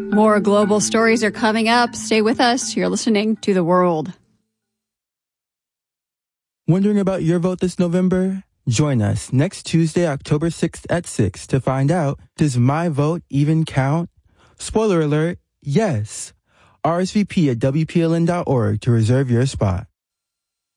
More global stories are coming up. Stay with us. You're listening to The World. Wondering about your vote this November? Join us next Tuesday, October 6th at 6 to find out, does my vote even count? Spoiler alert, yes. RSVP at WPLN.org to reserve your spot.